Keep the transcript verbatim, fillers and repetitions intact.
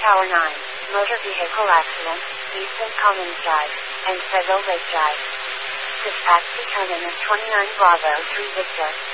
Tower nine, motor vehicle accident, East Saint Collins Drive, and Federal Lake Drive. Dispatch determinant twenty-nine Bravo three Victor.